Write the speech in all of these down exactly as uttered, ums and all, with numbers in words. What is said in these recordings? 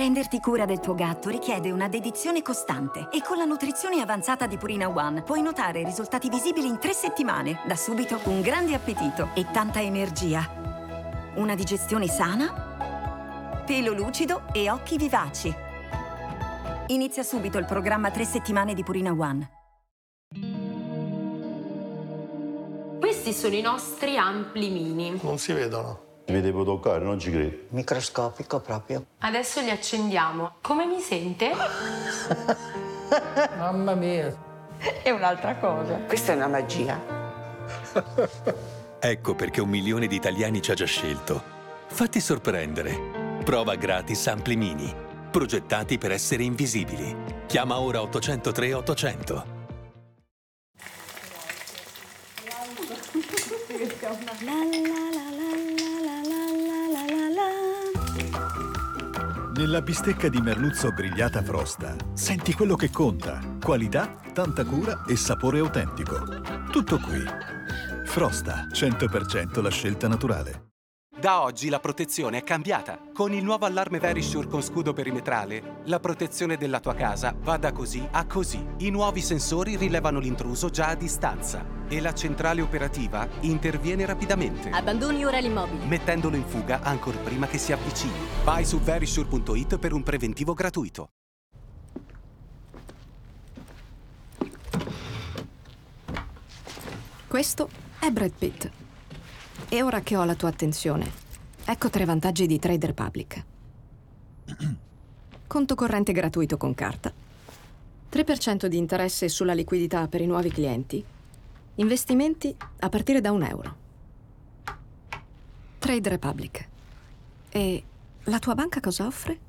Prenderti cura del tuo gatto richiede una dedizione costante e con la nutrizione avanzata di Purina One puoi notare risultati visibili in tre settimane. Da subito un grande appetito e tanta energia. Una digestione sana, pelo lucido e occhi vivaci. Inizia subito il programma tre settimane di Purina One. Questi sono i nostri ampli mini. Non si vedono. Vi devo toccare, non ci credo. Microscopico proprio. Adesso li accendiamo. Come mi sente? Mamma mia. È un'altra cosa. Questa è una magia. Ecco perché un milione di italiani ci ha già scelto. Fatti sorprendere. Prova gratis Ampli Mini. Progettati per essere invisibili. Chiama ora ottocentotre ottocento. Nella bistecca di merluzzo grigliata Frosta senti quello che conta: qualità, tanta cura e sapore autentico. Tutto qui. Frosta, cento per cento la scelta naturale. Da oggi la protezione è cambiata. Con il nuovo allarme Verisure con scudo perimetrale, la protezione della tua casa va da così a così. I nuovi sensori rilevano l'intruso già a distanza e la centrale operativa interviene rapidamente, Abbandoni ora l'immobile. mettendolo in fuga ancor prima che si avvicini. Vai su verisure punto it per un preventivo gratuito. Questo è Brad Pitt. E ora che ho la tua attenzione, ecco tre vantaggi di Trade Republic. Conto corrente gratuito con carta, tre per cento di interesse sulla liquidità per i nuovi clienti, investimenti a partire da un euro. Trade Republic. E la tua banca cosa offre?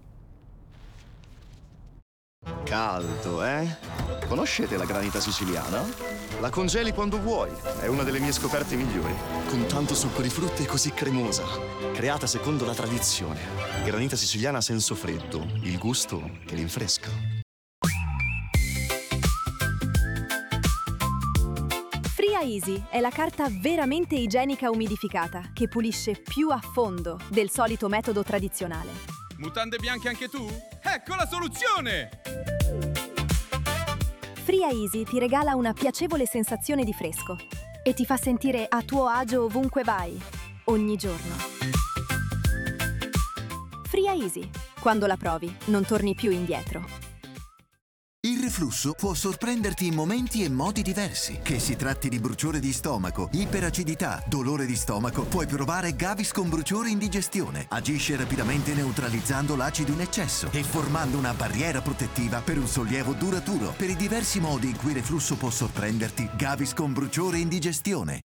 Caldo, eh? Conoscete la granita siciliana? La congeli quando vuoi, è una delle mie scoperte migliori. Con tanto succo di frutta e così cremosa. Creata secondo la tradizione. Granita siciliana a senso freddo, il gusto che rinfresca. Fria Easy è la carta veramente igienica umidificata che pulisce più a fondo del solito metodo tradizionale. Mutande bianche anche tu? Ecco la soluzione! Fria Easy ti regala una piacevole sensazione di fresco e ti fa sentire a tuo agio ovunque vai, ogni giorno. Fria Easy. Quando la provi, non torni più indietro. Il reflusso può sorprenderti in momenti e modi diversi. Che si tratti di bruciore di stomaco, iperacidità, dolore di stomaco, puoi provare Gaviscon Bruciore Indigestione. Agisce rapidamente neutralizzando l'acido in eccesso e formando una barriera protettiva per un sollievo duraturo. Per i diversi modi in cui il reflusso può sorprenderti, Gaviscon Bruciore Indigestione.